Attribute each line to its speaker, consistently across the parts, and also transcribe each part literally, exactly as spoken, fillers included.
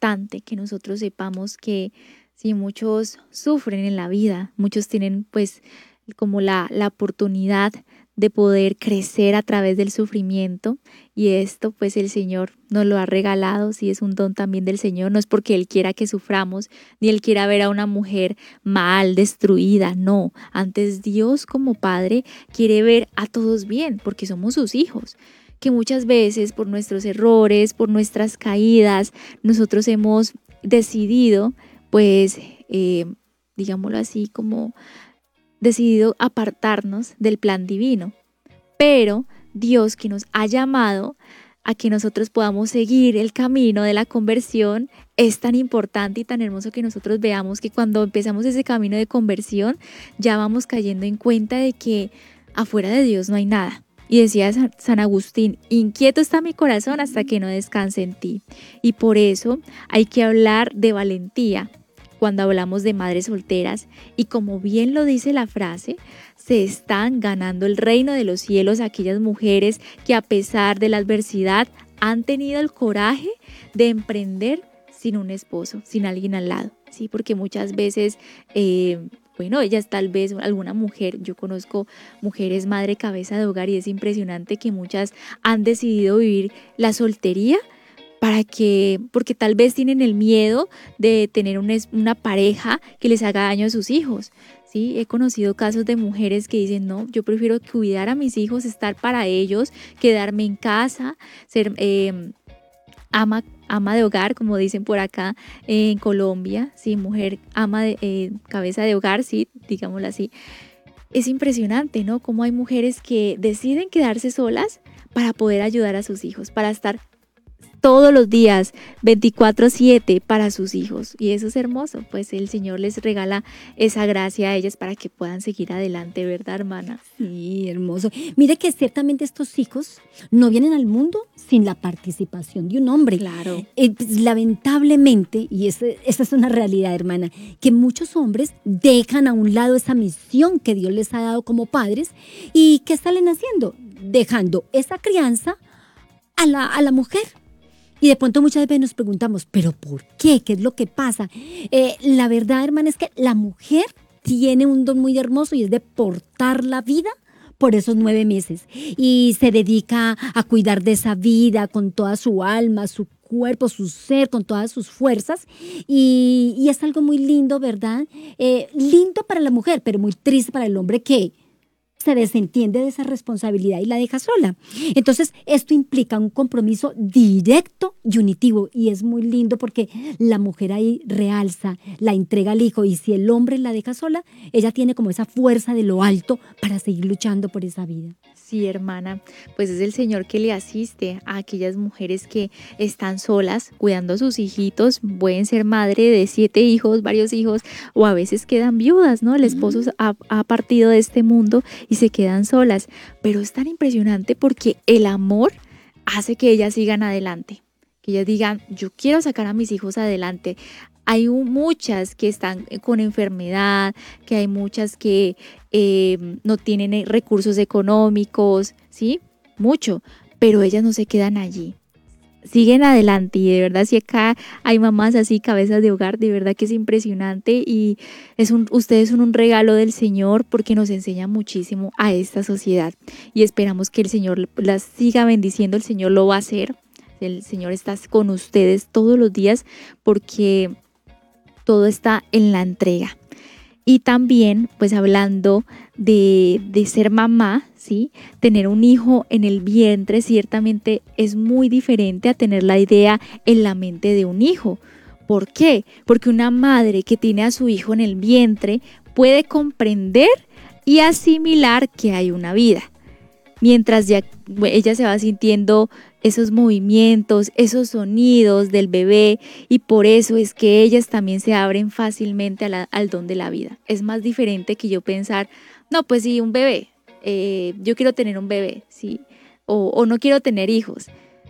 Speaker 1: importante que nosotros sepamos que si muchos sufren en la vida, muchos tienen pues como la, la oportunidad de poder crecer a través del sufrimiento, y esto pues el Señor nos lo ha regalado, sí es un don también del Señor, no es porque Él quiera que suframos, ni Él quiera ver a una mujer mal, destruida, no, antes Dios como Padre quiere ver a todos bien, porque somos sus hijos, que muchas veces por nuestros errores, por nuestras caídas, nosotros hemos decidido pues, eh, digámoslo así, como decidido apartarnos del plan divino, pero Dios que nos ha llamado a que nosotros podamos seguir el camino de la conversión es tan importante y tan hermoso que nosotros veamos que cuando empezamos ese camino de conversión ya vamos cayendo en cuenta de que afuera de Dios no hay nada. Y decía San Agustín, inquieto está mi corazón hasta que no descanse en ti. Y por eso hay que hablar de valentía cuando hablamos de madres solteras, y como bien lo dice la frase, se están ganando el reino de los cielos aquellas mujeres que a pesar de la adversidad han tenido el coraje de emprender sin un esposo, sin alguien al lado, ¿sí? Porque muchas veces, eh, bueno, ellas tal vez, alguna mujer, yo conozco mujeres madre cabeza de hogar y es impresionante que muchas han decidido vivir la soltería para que, porque tal vez tienen el miedo de tener una, una pareja que les haga daño a sus hijos, ¿sí? He conocido casos de mujeres que dicen, no, yo prefiero cuidar a mis hijos, estar para ellos, quedarme en casa, ser eh, ama, ama de hogar, como dicen por acá eh, en Colombia, ¿sí? Mujer ama de eh, cabeza de hogar, sí, digámoslo así. Es impresionante, ¿no? Cómo hay mujeres que deciden quedarse solas para poder ayudar a sus hijos, para estar todos los días, veinticuatro siete para sus hijos. Y eso es hermoso, pues el Señor les regala esa gracia a ellas para que puedan seguir adelante, ¿verdad, hermana?
Speaker 2: Sí, hermoso. Mire que ciertamente estos hijos no vienen al mundo sin la participación de un hombre.
Speaker 1: Claro.
Speaker 2: Eh, pues, lamentablemente, y esa es una realidad, hermana, que muchos hombres dejan a un lado esa misión que Dios les ha dado como padres. ¿Y qué salen haciendo? Dejando esa crianza a la, a la mujer. Y de pronto muchas veces nos preguntamos, ¿pero por qué? ¿Qué es lo que pasa? Eh, la verdad, hermana, es que la mujer tiene un don muy hermoso y es de portar la vida por esos nueve meses. Y se dedica a cuidar de esa vida con toda su alma, su cuerpo, su ser, con todas sus fuerzas. Y, y es algo muy lindo, ¿verdad? Eh, lindo para la mujer, pero muy triste para el hombre que se desentiende de esa responsabilidad y la deja sola. Entonces, esto implica un compromiso directo y unitivo, y es muy lindo porque la mujer ahí realza, la entrega al hijo, y si el hombre la deja sola, ella tiene como esa fuerza de lo alto para seguir luchando por esa vida.
Speaker 1: Sí, hermana, pues es el Señor que le asiste a aquellas mujeres que están solas cuidando a sus hijitos. Pueden ser madre de siete hijos, varios hijos, o a veces quedan viudas, ¿no? El esposo uh-huh. ha, ha partido de este mundo y se quedan solas. Pero es tan impresionante porque el amor hace que ellas sigan adelante, que ellas digan, yo quiero sacar a mis hijos adelante. Hay muchas que están con enfermedad, que hay muchas que eh, no tienen recursos económicos, ¿sí? Mucho, pero ellas no se quedan allí. Siguen adelante, y de verdad si acá hay mamás así, cabezas de hogar, de verdad que es impresionante, y es un, ustedes son un regalo del Señor porque nos enseñan muchísimo a esta sociedad, y esperamos que el Señor las siga bendiciendo. El Señor lo va a hacer, el Señor está con ustedes todos los días porque todo está en la entrega. Y también, pues hablando de, de ser mamá, ¿sí? Tener un hijo en el vientre ciertamente es muy diferente a tener la idea en la mente de un hijo. ¿Por qué? Porque una madre que tiene a su hijo en el vientre puede comprender y asimilar que hay una vida. Mientras ya ella se va sintiendo esos movimientos, esos sonidos del bebé, y por eso es que ellas también se abren fácilmente a la, al don de la vida. Es más diferente que yo pensar, no, pues sí, un bebé, eh, yo quiero tener un bebé, sí, o, o no quiero tener hijos.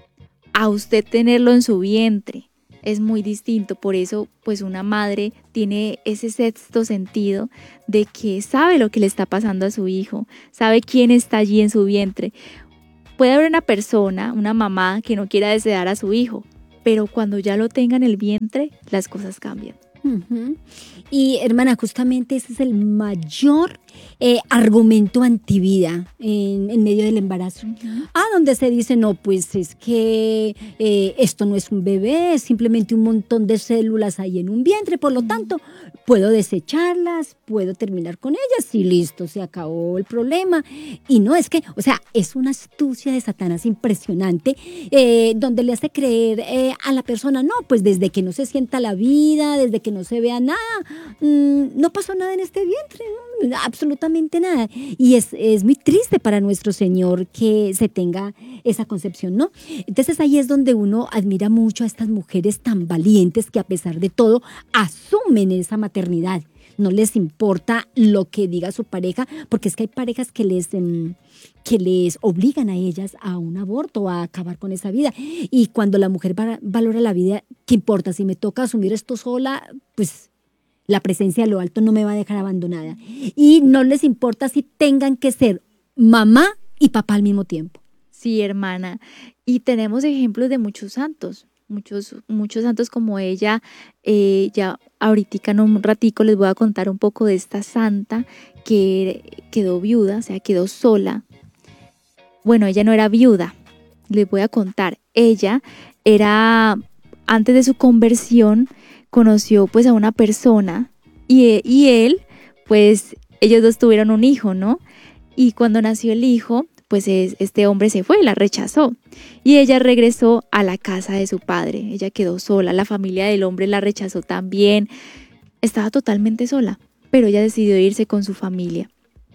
Speaker 1: A usted tenerlo en su vientre es muy distinto. Por eso, pues una madre tiene ese sexto sentido de que sabe lo que le está pasando a su hijo, sabe quién está allí en su vientre. Puede haber una persona, una mamá que no quiera desear a su hijo, pero cuando ya lo tenga en el vientre, las cosas cambian.
Speaker 2: Uh-huh. Y hermana, justamente ese es el mayor eh, argumento antivida en, en medio del embarazo.
Speaker 1: Uh-huh.
Speaker 2: Ah, donde se dice, no, pues es que eh, esto no es un bebé, es simplemente un montón de células ahí en un vientre, por lo tanto, puedo desecharlas, puedo terminar con ellas y listo, se acabó el problema. Y no, es que, o sea, es una astucia de Satanás impresionante, eh, donde le hace creer eh, a la persona, no, pues desde que no se sienta la vida, desde que no se vea nada, mmm, no pasó nada en este vientre, ¿no? Absolutamente nada. Y es, es muy triste para nuestro Señor que se tenga esa concepción, ¿no? Entonces ahí es donde uno admira mucho a estas mujeres tan valientes que a pesar de todo asumen esa maternidad. No les importa lo que diga su pareja, porque es que hay parejas que les, eh, que les obligan a ellas a un aborto, a acabar con esa vida. Y cuando la mujer va, valora la vida, ¿qué importa? Si me toca asumir esto sola, pues la presencia de lo alto no me va a dejar abandonada. Y no les importa si tengan que ser mamá y papá al mismo tiempo.
Speaker 1: Sí, hermana. Y tenemos ejemplos de muchos santos. Muchos, muchos santos como ella. Eh, ya ahorita en un ratico les voy a contar un poco de esta santa que quedó viuda, o sea, quedó sola. Bueno, ella no era viuda, les voy a contar. Ella era, antes de su conversión, conoció pues a una persona y, y él, pues ellos dos tuvieron un hijo, ¿no? Y cuando nació el hijo, pues es, este hombre se fue, la rechazó. Y ella regresó a la casa de su padre. Ella quedó sola, la familia del hombre la rechazó también. Estaba totalmente sola, pero ella decidió irse con su familia.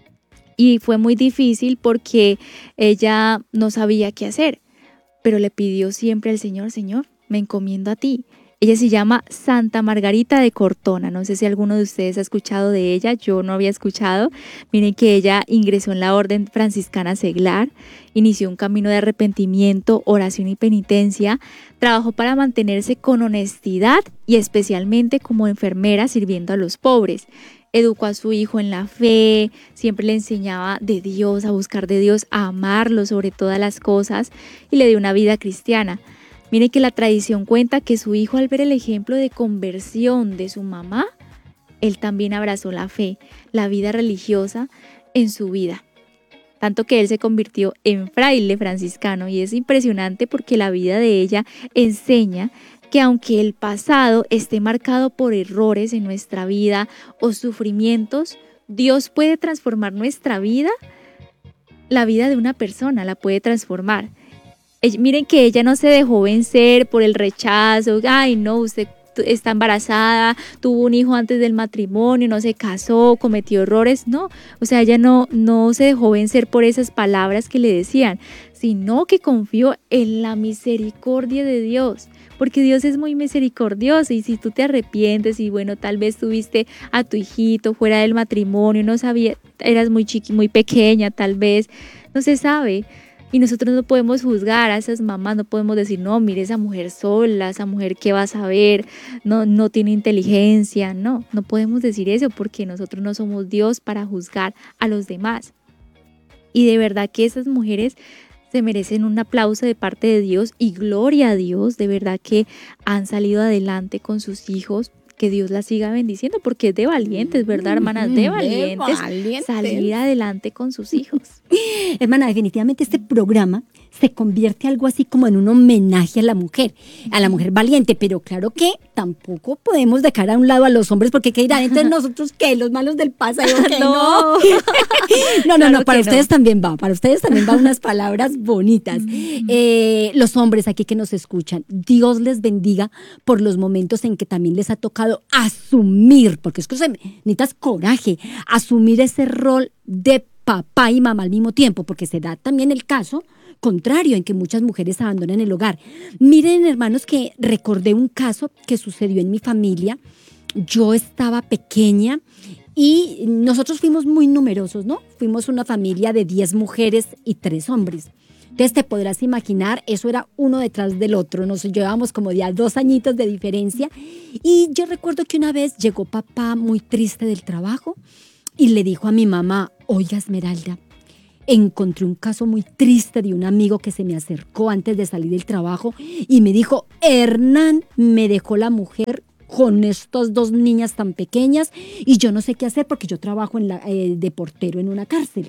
Speaker 1: Y fue muy difícil porque ella no sabía qué hacer, pero le pidió siempre al Señor, Señor, me encomiendo a ti. Ella se llama Santa Margarita de Cortona. No sé si alguno de ustedes ha escuchado de ella. Yo no había escuchado. Miren que ella ingresó en la orden franciscana seglar, inició un camino de arrepentimiento, oración y penitencia, trabajó para mantenerse con honestidad y especialmente como enfermera sirviendo a los pobres. Educó a su hijo en la fe, siempre le enseñaba de Dios, a buscar de Dios, a amarlo sobre todas las cosas y le dio una vida cristiana. Miren que la tradición cuenta que su hijo, al ver el ejemplo de conversión de su mamá, él también abrazó la fe, la vida religiosa en su vida. Tanto que él se convirtió en fraile franciscano y es impresionante porque la vida de ella enseña que aunque el pasado esté marcado por errores en nuestra vida o sufrimientos, Dios puede transformar nuestra vida, la vida de una persona la puede transformar. Miren que ella no se dejó vencer por el rechazo. Ay, no, usted está embarazada, tuvo un hijo antes del matrimonio, no se casó, cometió errores. No, o sea, ella no, no se dejó vencer por esas palabras que le decían, sino que confió en la misericordia de Dios. Porque Dios es muy misericordioso y si tú te arrepientes y bueno, tal vez tuviste a tu hijito fuera del matrimonio, no sabía, eras muy chiqui, muy pequeña tal vez, no se sabe. Y nosotros no podemos juzgar a esas mamás, no podemos decir, no, mire esa mujer sola, esa mujer que va a saber, no, no tiene inteligencia, no, no podemos decir eso porque nosotros no somos Dios para juzgar a los demás. Y de verdad que esas mujeres se merecen un aplauso de parte de Dios y gloria a Dios, de verdad que han salido adelante con sus hijos. Que Dios las siga bendiciendo porque es de valientes, ¿verdad, hermanas? De valientes, de valientes salir adelante con sus hijos.
Speaker 2: Hermana, definitivamente este programa se convierte algo así como en un homenaje a la mujer, a la mujer valiente, pero claro que tampoco podemos dejar a un lado a los hombres porque ¿qué dirán? Entonces nosotros, ¿qué? Los malos del pasado, ¿qué? No, no, no, claro no, para ustedes no. También va, para ustedes también van unas palabras bonitas. Mm. Eh, los hombres aquí que nos escuchan, Dios les bendiga por los momentos en que también les ha tocado asumir, porque es que se, necesitas coraje, asumir ese rol de papá y mamá al mismo tiempo, porque se da también el caso contrario en que muchas mujeres abandonan el hogar. Miren, hermanos, que recordé un caso que sucedió en mi familia. Yo estaba pequeña y nosotros fuimos muy numerosos, ¿no? Fuimos una familia de diez mujeres y tres hombres. Entonces te podrás imaginar, eso era uno detrás del otro, nos llevábamos como ya dos añitos de diferencia. Y yo recuerdo que una vez llegó papá muy triste del trabajo y le dijo a mi mamá, oiga Esmeralda, encontré un caso muy triste de un amigo que se me acercó antes de salir del trabajo y me dijo, Hernán, me dejó la mujer con estas dos niñas tan pequeñas y yo no sé qué hacer porque yo trabajo en la, eh, de portero en una cárcel.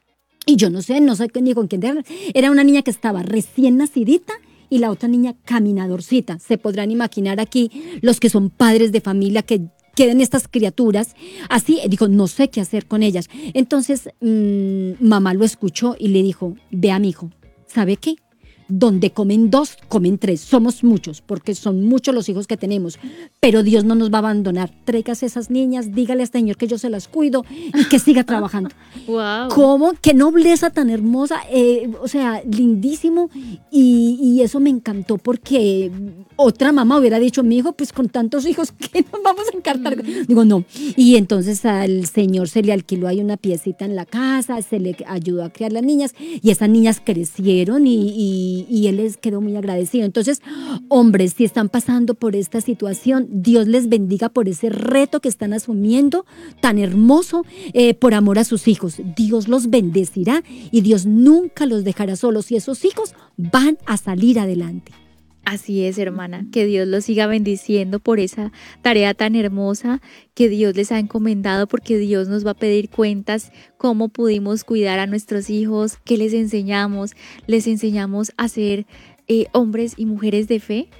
Speaker 2: Y yo no sé, no sé ni con quién era. Era una niña que estaba recién nacidita y la otra niña caminadorcita. Se podrán imaginar aquí los que son padres de familia que queden estas criaturas. Así, dijo, no sé qué hacer con ellas. Entonces, mmm, mamá lo escuchó y le dijo, vea, mijo, ¿sabe qué? Donde comen dos, comen tres. Somos muchos, porque son muchos los hijos que tenemos. Pero Dios no nos va a abandonar. Tráigase esas niñas, dígale al Señor que yo se las cuido y que siga trabajando.
Speaker 1: Wow.
Speaker 2: ¿Cómo? Qué nobleza tan hermosa. Eh, o sea, lindísimo. Y, y eso me encantó porque otra mamá hubiera dicho, mi hijo, pues con tantos hijos, ¿qué nos vamos a encartar? Mm. Digo, no. Y entonces al Señor se le alquiló ahí una piecita en la casa, se le ayudó a criar las niñas y esas niñas crecieron y, y y él les quedó muy agradecido. Entonces, hombres, si están pasando por esta situación, Dios les bendiga por ese reto que están asumiendo, tan hermoso, eh, por amor a sus hijos. Dios los bendecirá y Dios nunca los dejará solos y esos hijos van a salir adelante.
Speaker 1: Así es, hermana, que Dios los siga bendiciendo por esa tarea tan hermosa que Dios les ha encomendado, porque Dios nos va a pedir cuentas cómo pudimos cuidar a nuestros hijos, qué les enseñamos, les enseñamos a ser eh, hombres y mujeres de fe,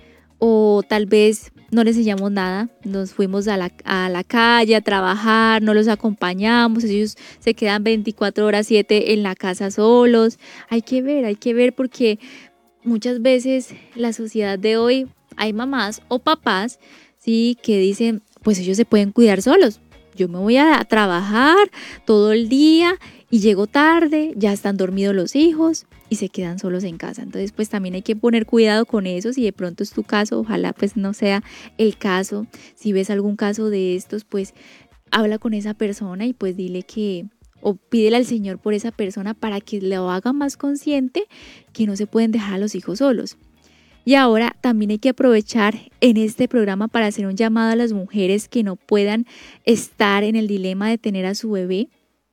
Speaker 1: o tal vez no les enseñamos nada, nos fuimos a la, a la calle a trabajar, no los acompañamos, ellos se quedan veinticuatro horas siete en la casa solos. Hay que ver, hay que ver porque muchas veces la sociedad de hoy, hay mamás o papás, sí, que dicen, pues ellos se pueden cuidar solos. Yo me voy a trabajar todo el día y llego tarde, ya están dormidos los hijos y se quedan solos en casa. Entonces, pues también hay que poner cuidado con eso. Si de pronto es tu caso, ojalá pues no sea el caso. Si ves algún caso de estos, pues habla con esa persona y pues dile que, o pídele al Señor por esa persona para que lo haga más consciente que no se pueden dejar a los hijos solos. Y ahora también hay que aprovechar en este programa para hacer un llamado a las mujeres que no puedan estar en el dilema de tener a su bebé,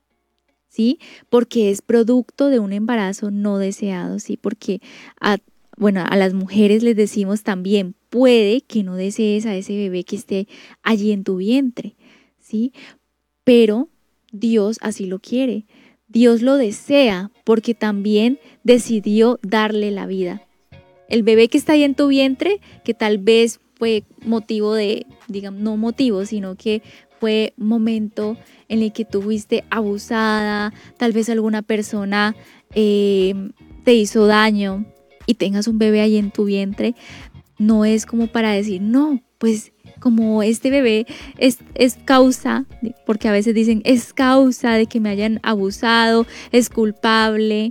Speaker 1: ¿sí? Porque es producto de un embarazo no deseado, ¿sí? Porque a, bueno, a las mujeres les decimos también, puede que no desees a ese bebé que esté allí en tu vientre, ¿sí? Pero Dios así lo quiere, Dios lo desea porque también decidió darle la vida. El bebé que está ahí en tu vientre, que tal vez fue motivo de, digamos, no motivo, sino que fue momento en el que tú fuiste abusada, tal vez alguna persona eh, te hizo daño y tengas un bebé ahí en tu vientre, no es como para decir, no, pues como este bebé es, es causa, porque a veces dicen es causa de que me hayan abusado, es culpable,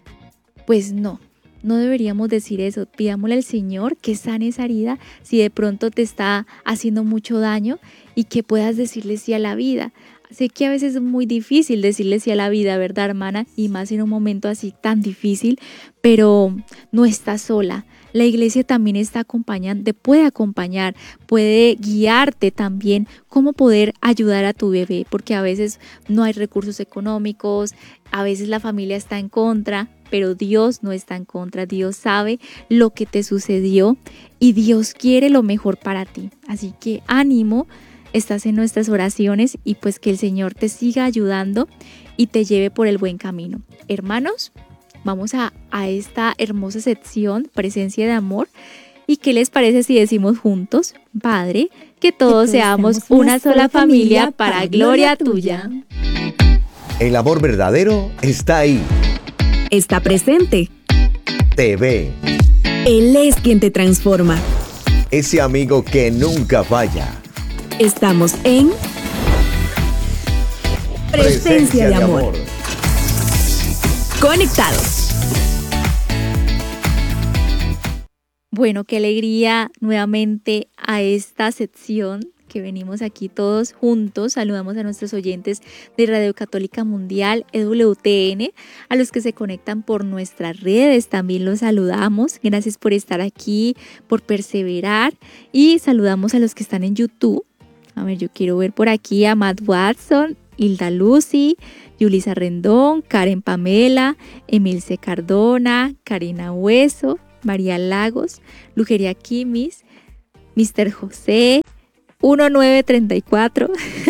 Speaker 1: pues no, no deberíamos decir eso. Pidámosle al Señor que sane esa herida si de pronto te está haciendo mucho daño y que puedas decirle sí a la vida. Sé que a veces es muy difícil decirle sí a la vida, ¿verdad, hermana? Y más en un momento así tan difícil, pero no estás sola. La iglesia también está acompañando, te puede acompañar, puede guiarte también cómo poder ayudar a tu bebé, porque a veces no hay recursos económicos, a veces la familia está en contra, pero Dios no está en contra. Dios sabe lo que te sucedió y Dios quiere lo mejor para ti. Así que ánimo, estás en nuestras oraciones y pues que el Señor te siga ayudando y te lleve por el buen camino. Hermanos, vamos a, a esta hermosa sección, presencia de amor. ¿Y qué les parece si decimos juntos, Padre, que todos, que todos seamos una sola familia para, para gloria tuya?
Speaker 3: El amor verdadero está ahí.
Speaker 4: Está presente.
Speaker 3: Te ve.
Speaker 4: Él es quien te transforma.
Speaker 3: Ese amigo que nunca falla.
Speaker 4: Estamos en Presencia, Presencia de, amor. de amor. Conectados.
Speaker 1: Bueno, qué alegría nuevamente a esta sección que venimos aquí todos juntos. Saludamos a nuestros oyentes de Radio Católica Mundial, E W T N, a los que se conectan por nuestras redes, también los saludamos. Gracias por estar aquí, por perseverar, y saludamos a los que están en YouTube. A ver, yo quiero ver por aquí a Matt Watson. Hilda Lucy, Yulisa Rendón, Karen Pamela, Emilce Cardona, Karina Hueso, María Lagos, Lugeria Kimis, mister José, diecinueve treinta y cuatro,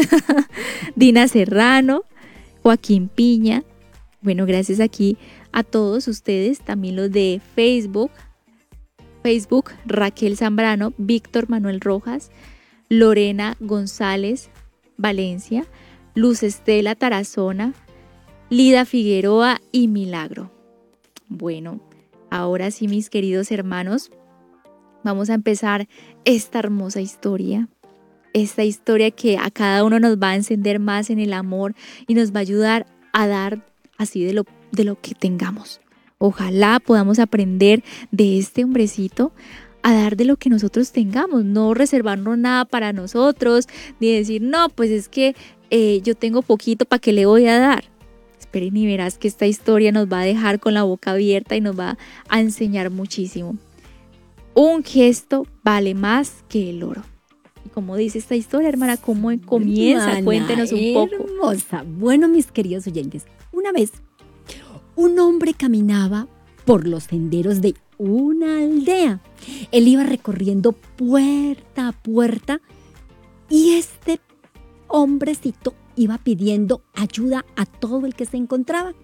Speaker 1: Dina Serrano, Joaquín Piña. Bueno, gracias aquí a todos ustedes, también los de Facebook, Facebook, Raquel Zambrano, Víctor Manuel Rojas, Lorena González Valencia, Luz Estela Tarazona, Lida Figueroa y Milagro. Bueno, ahora sí, mis queridos hermanos, vamos a empezar esta hermosa historia. Esta historia que a cada uno nos va a encender más en el amor y nos va a ayudar a dar así de lo, de lo que tengamos. Ojalá podamos aprender de este hombrecito a dar de lo que nosotros tengamos, no reservarnos nada para nosotros, ni decir, no, pues es que eh, yo tengo poquito, ¿para qué le voy a dar? Esperen y verás que esta historia nos va a dejar con la boca abierta y nos va a enseñar muchísimo. Un gesto vale más que el oro. Y como dice esta historia, hermana, ¿cómo comienza?
Speaker 2: Hermana,
Speaker 1: Cuéntenos un poco.
Speaker 2: Hermosa. Bueno, mis queridos oyentes, una vez un hombre caminaba por los senderos de una aldea. Él iba recorriendo puerta a puerta y este hombrecito iba pidiendo ayuda a todo el que se encontraba.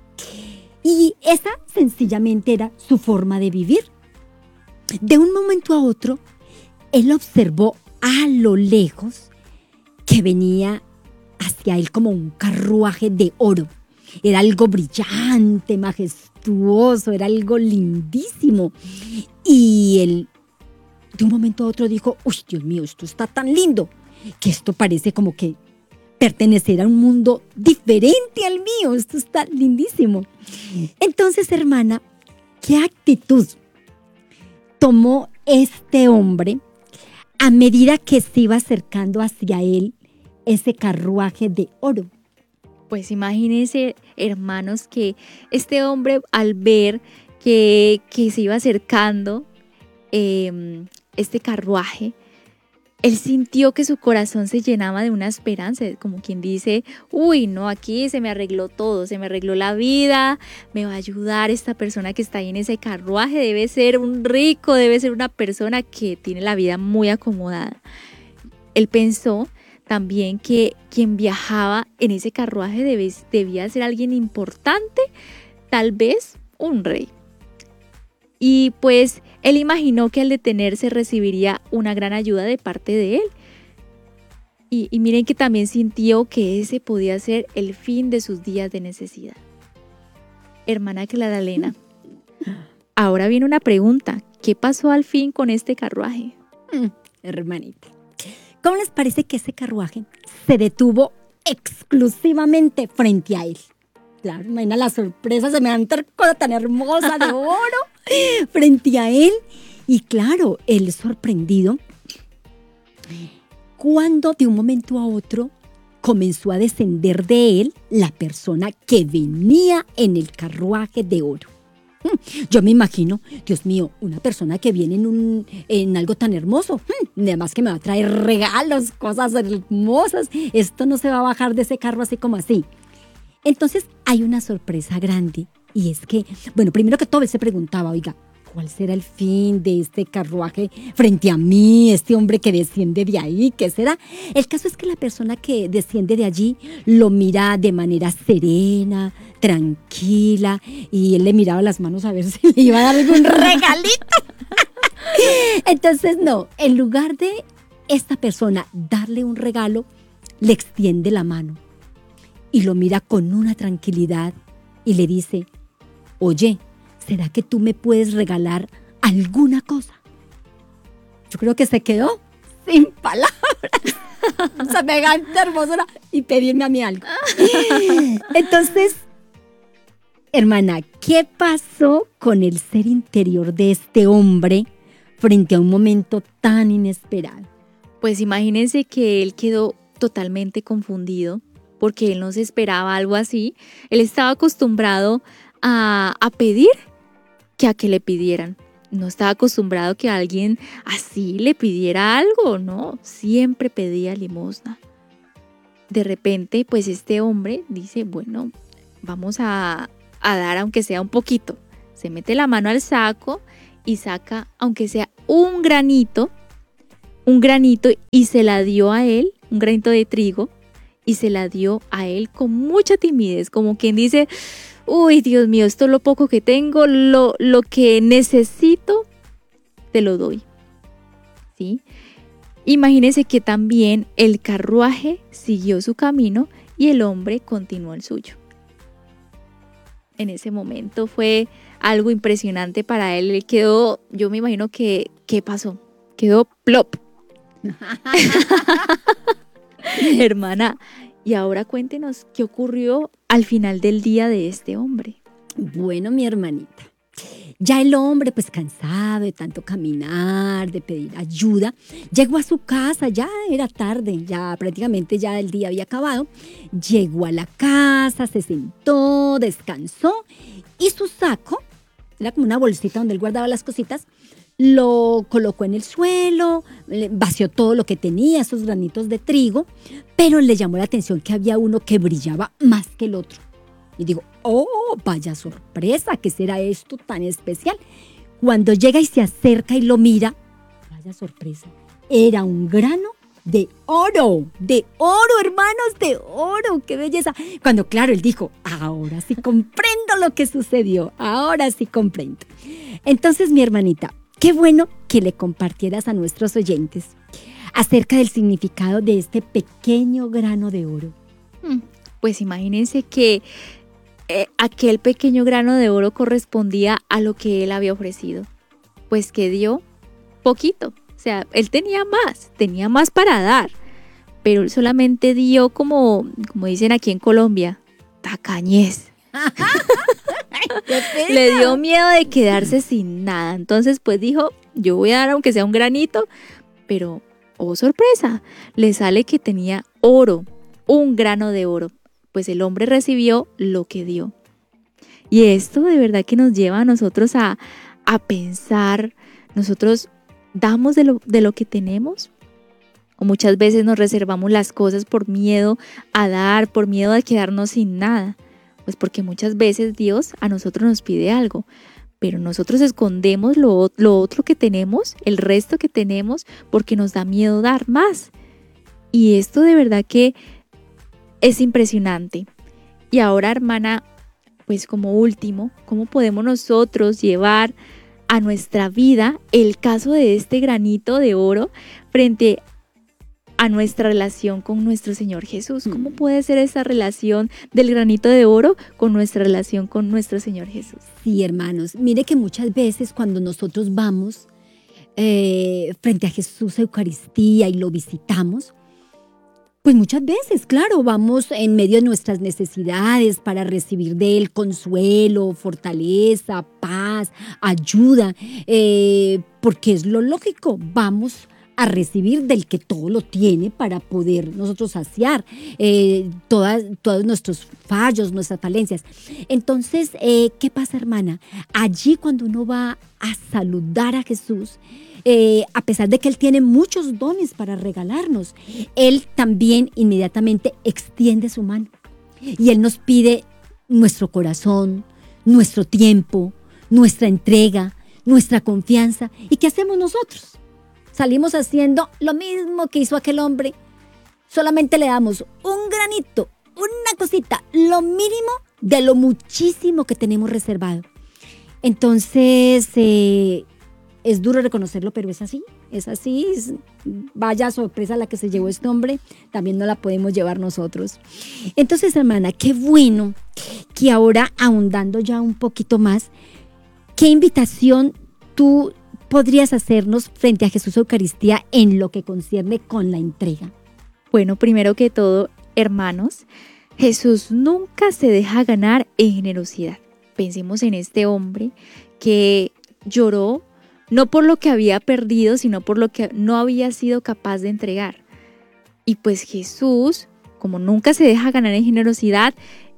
Speaker 2: Y esa sencillamente era su forma de vivir. De un momento a otro, él observó a lo lejos que venía hacia él como un carruaje de oro. Era algo brillante, majestuoso, era algo lindísimo. Y él de un momento a otro dijo, uy, Dios mío, esto está tan lindo, que esto parece como que pertenecer a un mundo diferente al mío, esto está lindísimo. Entonces, hermana, ¿qué actitud tomó este hombre a medida que se iba acercando hacia él ese carruaje de oro?
Speaker 1: Pues imagínense, hermanos, que este hombre al ver que, que se iba acercando eh, este carruaje, él sintió que su corazón se llenaba de una esperanza, como quien dice, uy, no, aquí se me arregló todo, se me arregló la vida, me va a ayudar esta persona que está ahí en ese carruaje, debe ser un rico, debe ser una persona que tiene la vida muy acomodada. Él pensó también que quien viajaba en ese carruaje debe, debía ser alguien importante, tal vez un rey. Y pues él imaginó que al detenerse recibiría una gran ayuda de parte de él. Y, y miren que también sintió que ese podía ser el fin de sus días de necesidad. Hermana Claralena, ahora viene una pregunta. ¿Qué pasó al fin con este carruaje?
Speaker 2: Mm, hermanita, ¿cómo les parece que ese carruaje se detuvo exclusivamente frente a él? Claro, imagina la sorpresa, semejante cosa tan hermosa de oro frente a él. Y claro, él sorprendido, cuando de un momento a otro comenzó a descender de él la persona que venía en el carruaje de oro. Yo me imagino, Dios mío, una persona que viene en, un, en algo tan hermoso, además que me va a traer regalos, cosas hermosas, esto no se va a bajar de ese carro así como así. Entonces hay una sorpresa grande y es que, bueno, primero que todo él se preguntaba, oiga, ¿cuál será el fin de este carruaje frente a mí, este hombre que desciende de ahí? ¿Qué será? El caso es que la persona que desciende de allí lo mira de manera serena, tranquila, y él le miraba las manos a ver si le iba a dar algún regalito. Entonces, no, en lugar de esta persona darle un regalo, le extiende la mano y lo mira con una tranquilidad y le dice, oye, ¿será que tú me puedes regalar alguna cosa? Yo creo que se quedó sin palabras. Semejante hermosura y pedirme a mí algo. Entonces, hermana, ¿qué pasó con el ser interior de este hombre frente a un momento tan inesperado?
Speaker 1: Pues imagínense que él quedó totalmente confundido porque él no se esperaba algo así. Él estaba acostumbrado a, a pedir que a que le pidieran. No estaba acostumbrado que alguien así le pidiera algo, ¿no? Siempre pedía limosna. de repente, pues este hombre dice, bueno, vamos a, a dar aunque sea un poquito. Se mete la mano al saco y saca, aunque sea un granito, un granito y se la dio a él, un granito de trigo, y se la dio a él con mucha timidez, como quien dice, uy, Dios mío, esto es lo poco que tengo, lo, lo que necesito, te lo doy. ¿Sí? Imagínense que también el carruaje siguió su camino y el hombre continuó el suyo. En ese momento fue algo impresionante para él. Él quedó, yo me imagino que, ¿qué pasó? Quedó plop. Hermana, y ahora cuéntenos qué ocurrió al final del día de este hombre.
Speaker 2: Bueno, mi hermanita, ya el hombre, pues cansado de tanto caminar, de pedir ayuda, llegó a su casa, ya era tarde, ya prácticamente ya el día había acabado. Llegó a la casa, se sentó, descansó y su saco, era como una bolsita donde él guardaba las cositas, lo colocó en el suelo, vació todo lo que tenía, esos granitos de trigo, pero le llamó la atención que había uno que brillaba más que el otro. Y digo, oh, vaya sorpresa, ¿qué será esto tan especial? Cuando llega y se acerca y lo mira, vaya sorpresa, era un grano de oro, de oro, hermanos, de oro, qué belleza. Cuando, claro, él dijo, ahora sí comprendo lo que sucedió, ahora sí comprendo. Entonces, mi hermanita, qué bueno que le compartieras a nuestros oyentes acerca del significado de este pequeño grano de oro.
Speaker 1: Pues imagínense que eh, aquel pequeño grano de oro correspondía a lo que él había ofrecido, pues que dio poquito. O sea, él tenía más, tenía más para dar, pero él solamente dio como, como dicen aquí en Colombia, tacañez. Le dio miedo de quedarse sin nada. Entonces, pues dijo, yo voy a dar aunque sea un granito, pero, oh sorpresa, le sale que tenía oro, un grano de oro. Pues el hombre recibió lo que dio. Y esto de verdad que nos lleva a nosotros a, a pensar, nosotros damos de lo, de lo que tenemos, o muchas veces nos reservamos las cosas por miedo a dar, por miedo a quedarnos sin nada. Pues porque muchas veces Dios a nosotros nos pide algo, pero nosotros escondemos lo, lo otro que tenemos, el resto que tenemos, porque nos da miedo dar más. Y esto de verdad que es impresionante. Y ahora, hermana, pues como último, ¿cómo podemos nosotros llevar a nuestra vida el caso de este granito de oro frente a nuestra relación con nuestro Señor Jesús? ¿Cómo puede ser esa relación del granito de oro con nuestra relación con nuestro Señor Jesús?
Speaker 2: Sí, hermanos, mire que muchas veces cuando nosotros vamos eh, frente a Jesús a Eucaristía y lo visitamos, pues muchas veces, claro, vamos en medio de nuestras necesidades para recibir de Él consuelo, fortaleza, paz, ayuda, eh, porque es lo lógico, vamos a recibir del que todo lo tiene para poder nosotros saciar eh, todas, todos nuestros fallos, nuestras falencias. Entonces, eh, ¿qué pasa, hermana? Allí cuando uno va a saludar a Jesús, eh, a pesar de que Él tiene muchos dones para regalarnos, Él también inmediatamente extiende su mano y Él nos pide nuestro corazón, nuestro tiempo, nuestra entrega, nuestra confianza. ¿Y qué hacemos nosotros? Salimos haciendo lo mismo que hizo aquel hombre. Solamente le damos un granito, una cosita, lo mínimo de lo muchísimo que tenemos reservado. Entonces, eh, es duro reconocerlo, pero es así, es así. Es, vaya sorpresa la que se llevó este hombre, también no la podemos llevar nosotros. Entonces, hermana, qué bueno que ahora, ahondando ya un poquito más, ¿qué invitación tú podrías hacernos frente a Jesús Eucaristía en lo que concierne con la entrega?
Speaker 1: Bueno, primero que todo, hermanos, Jesús nunca se deja ganar en generosidad. Pensemos en este hombre que lloró no por lo que había perdido, sino por lo que no había sido capaz de entregar. Y pues Jesús, como nunca se deja ganar en generosidad,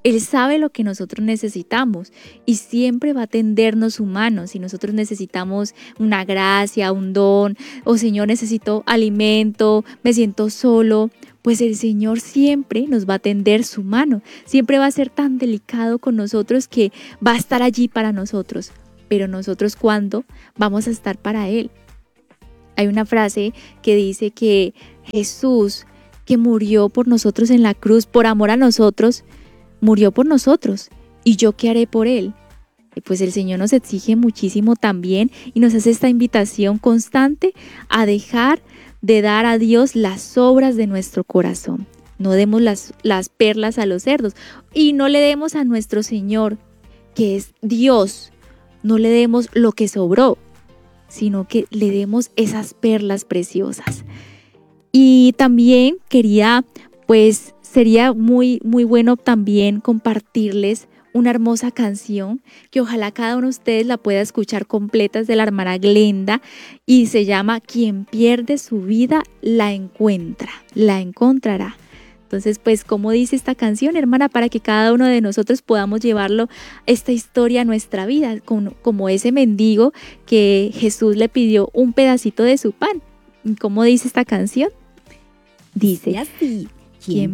Speaker 1: Él sabe lo que nosotros necesitamos y siempre va a tendernos su mano. Si nosotros necesitamos una gracia, un don, o Señor, necesito alimento, me siento solo, pues el Señor siempre nos va a tender su mano. Siempre va a ser tan delicado con nosotros que va a estar allí para nosotros. Pero nosotros, ¿cuándo vamos a estar para Él? Hay una frase que dice que Jesús, que murió por nosotros en la cruz, por amor a nosotros, murió por nosotros, ¿y yo qué haré por Él? Y pues el Señor nos exige muchísimo también y nos hace esta invitación constante a dejar de dar a Dios las obras de nuestro corazón. No demos las, las perlas a los cerdos y no le demos a nuestro Señor, que es Dios, no le demos lo que sobró, sino que le demos esas perlas preciosas. Y también quería, pues, sería muy, muy bueno también compartirles una hermosa canción que ojalá cada uno de ustedes la pueda escuchar completa, es de la hermana Glenda y se llama Quien pierde su vida la encuentra, la encontrará. Entonces, pues, ¿cómo dice esta canción, hermana? Para que cada uno de nosotros podamos llevarlo, esta historia a nuestra vida, como, como ese mendigo que Jesús le pidió un pedacito de su pan. ¿Cómo dice esta canción? Dice
Speaker 2: así,
Speaker 1: ¿quién